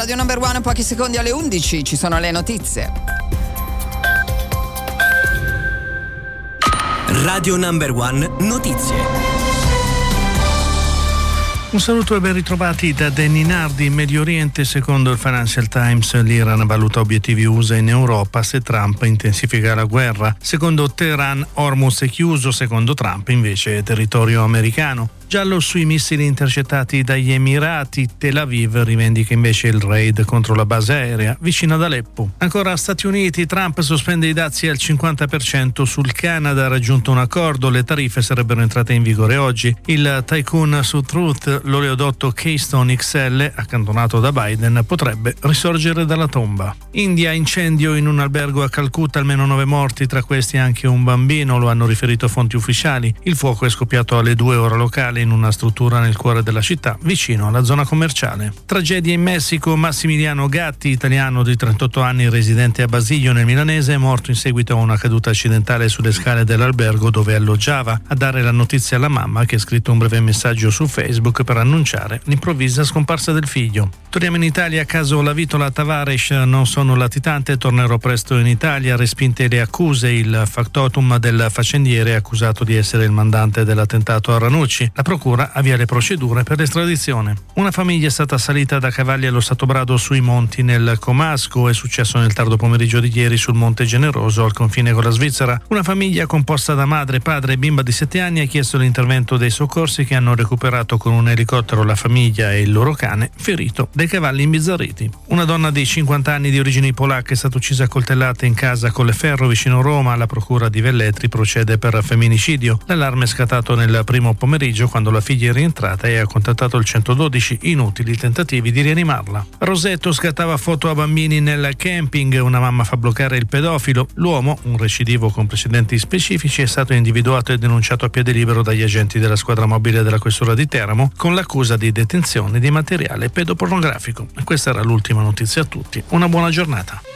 Radio Number One, pochi secondi alle 11, ci sono le notizie. Radio Number One notizie. Un saluto e ben ritrovati da Danny Nardi. In Medio Oriente, secondo il Financial Times, l'Iran valuta obiettivi USA in Europa se Trump intensifica la guerra. Secondo Teheran, Hormuz è chiuso, secondo Trump invece è territorio americano. Giallo sui missili intercettati dagli Emirati, Tel Aviv rivendica invece il raid contro la base aerea vicino ad Aleppo. Ancora Stati Uniti, Trump sospende i dazi al 50% sul Canada, ha raggiunto un accordo, le tariffe sarebbero entrate in vigore oggi. Il tycoon su Truth, l'oleodotto Keystone XL, accantonato da Biden, potrebbe risorgere dalla tomba. India, incendio in un albergo a Calcutta, almeno 9 morti, tra questi anche un bambino, lo hanno riferito fonti ufficiali. Il fuoco è scoppiato alle 2 ore locali in una struttura nel cuore della città, vicino alla zona commerciale. Tragedia in Messico, Massimiliano Gatti, italiano di 38 anni residente a Basilio nel Milanese, è morto in seguito a una caduta accidentale sulle scale dell'albergo dove alloggiava. A dare la notizia alla mamma, che ha scritto un breve messaggio su Facebook per annunciare l'improvvisa scomparsa del figlio. Torniamo in Italia, caso La Vitola Tavares, non sono latitante, tornerò presto in Italia, respinte le accuse, il factotum del faccendiere accusato di essere il mandante dell'attentato a Ranucci. La procura avvia le procedure per l'estradizione. Una famiglia è stata assalita da cavalli allo Satobrado sui monti nel Comasco, è successo nel tardo pomeriggio di ieri sul Monte Generoso al confine con la Svizzera. Una famiglia composta da madre, padre e bimba di 7 anni ha chiesto l'intervento dei soccorsi che hanno recuperato con un elicottero la famiglia e il loro cane ferito dai cavalli imbizzarriti. Una donna di 50 anni di origini polacche è stata uccisa a coltellate in casa Colleferro vicino Roma. La procura di Velletri procede per femminicidio. L'allarme è scattato nel primo pomeriggio quando la figlia è rientrata e ha contattato il 112, inutili tentativi di rianimarla. Rosetto scattava foto a bambini nel camping, una mamma fa bloccare il pedofilo. L'uomo, un recidivo con precedenti specifici, è stato individuato e denunciato a piede libero dagli agenti della squadra mobile della questura di Teramo con l'accusa di detenzione di materiale pedopornografico. Questa era l'ultima notizia a tutti. Una buona giornata.